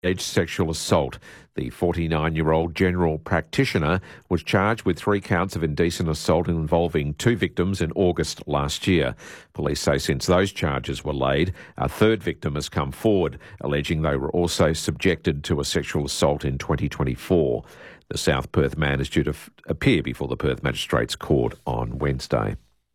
alleged sexual assault. The 49-year-old general practitioner was charged with 3 counts of indecent assault involving 2 victims in August last year. Police say since those charges were laid, a 3rd victim has come forward, alleging they were also subjected to a sexual assault in 2024. The South Perth man is due to appear before the Perth Magistrates Court on Wednesday.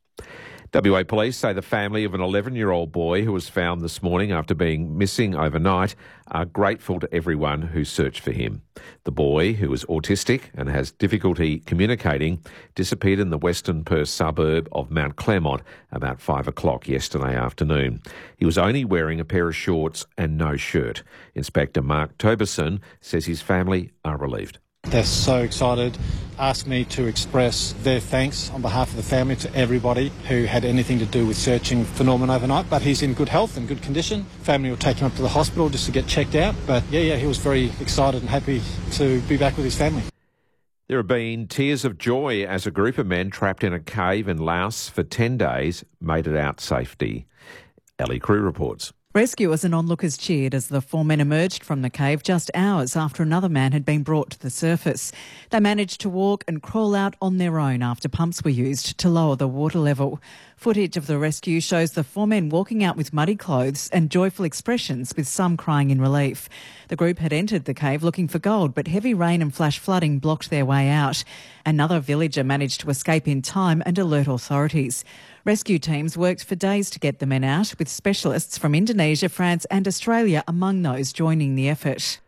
WA Police say the family of an 11-year-old boy who was found this morning after being missing overnight are grateful to everyone who searched for him. The boy, who is autistic and has difficulty communicating, disappeared in the western Perth suburb of Mount Claremont about 5 o'clock yesterday afternoon. He was only wearing a pair of shorts and no shirt. Inspector Mark Toberson says his family are relieved. They're so excited, asked me to express their thanks on behalf of the family to everybody who had anything to do with searching for Norman overnight, but he's in good health and good condition. Family will take him up to the hospital just to get checked out, but he was very excited and happy to be back with his family. There have been tears of joy as a group of men trapped in a cave in Laos for 10 days made it out safely. Ellie Crew reports. Rescuers and onlookers cheered as the 4 men emerged from the cave just hours after another man had been brought to the surface. They managed to walk and crawl out on their own after pumps were used to lower the water level. Footage of the rescue shows the 4 men walking out with muddy clothes and joyful expressions, with some crying in relief. The group had entered the cave looking for gold, but heavy rain and flash flooding blocked their way out. Another villager managed to escape in time and alert authorities. Rescue teams worked for days to get the men out, with specialists from Indonesia, France and Australia among those joining the effort.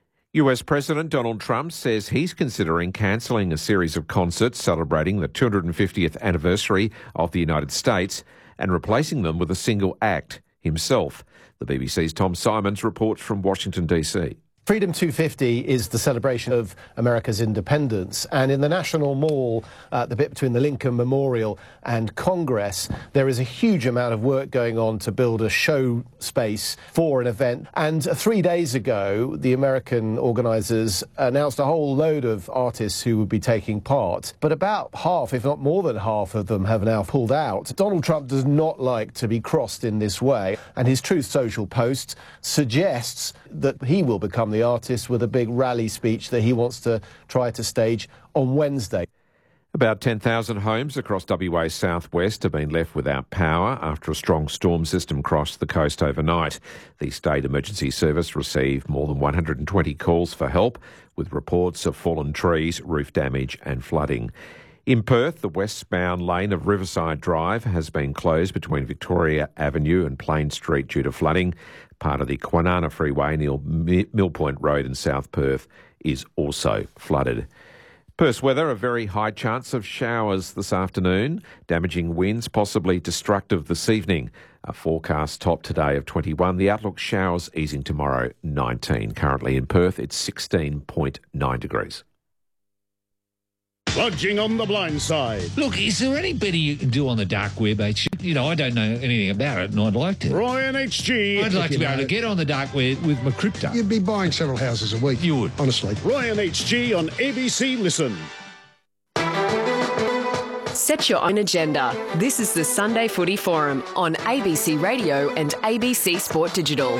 US President Donald Trump says he's considering cancelling a series of concerts celebrating the 250th anniversary of the United States and replacing them with a single act, himself. The BBC's Tom Simons reports from Washington, D.C. Freedom 250 is the celebration of America's independence, and in the National Mall, the bit between the Lincoln Memorial and Congress, there is a huge amount of work going on to build a show space for an event. And 3 days ago, the American organisers announced a whole load of artists who would be taking part, but about half, if not more than half of them, have now pulled out. Donald Trump does not like to be crossed in this way, and his Truth Social post suggests that he will become the artist with a big rally speech that he wants to try to stage on Wednesday. About 10,000 homes across WA's southwest have been left without power after a strong storm system crossed the coast overnight. The State Emergency Service received more than 120 calls for help, with reports of fallen trees, roof damage and flooding. In Perth, the westbound lane of Riverside Drive has been closed between Victoria Avenue and Plain Street due to flooding. Part of the Kwinana Freeway near Mill Point Road in South Perth is also flooded. Perth's weather, a very high chance of showers this afternoon, damaging winds, possibly destructive this evening. A forecast top today of 21. The outlook showers easing tomorrow, 19. Currently in Perth, it's 16.9 degrees. Lodging on the blind side. Look, is there any better you can do on the dark web, H? You know, I don't know anything about it, and I'd like to. Ryan HG. I'd like to be able to get on the dark web with my crypto. You'd be buying several houses a week. You would. Honestly. Ryan HG on ABC Listen. Set your own agenda. This is the Sunday Footy Forum on ABC Radio and ABC Sport Digital.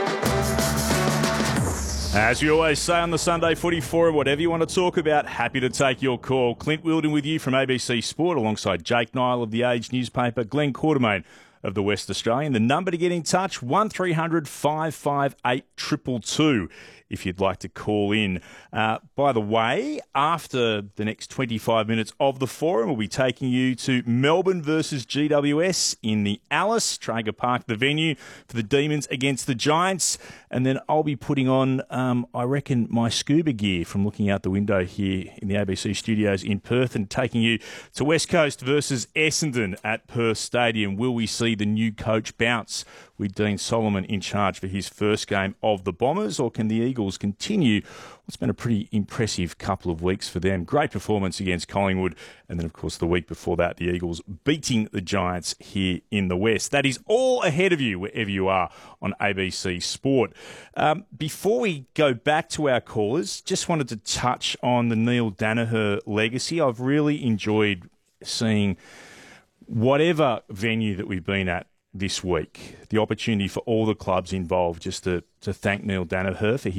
As you always say on the Sunday Footy Forum, whatever you want to talk about, happy to take your call. Clint Wilden with you from ABC Sport, alongside Jake Nile of the Age newspaper, Glenn Quartermain of the West Australian. The number to get in touch, 1300 558 222, if you'd like to call in. By the way, after the next 25 minutes of the forum, we'll be taking you to Melbourne versus GWS in the Alice, Traeger Park, the venue for the Demons against the Giants. And then I'll be putting on, I reckon, my scuba gear from looking out the window here in the ABC studios in Perth and taking you to West Coast versus Essendon at Perth Stadium. Will we see the new coach bounce with Dean Solomon in charge for his first game of the Bombers, or can the Eagles continue what's been a pretty impressive couple of weeks for them? Great performance against Collingwood, and then, of course, the week before that, the Eagles beating the Giants here in the West. That is all ahead of you, wherever you are on ABC Sport. Before we go back to our callers, just wanted to touch on the Neil Daniher legacy. I've really enjoyed seeing whatever venue that we've been at this week, the opportunity for all the clubs involved just to thank Neil Daniher for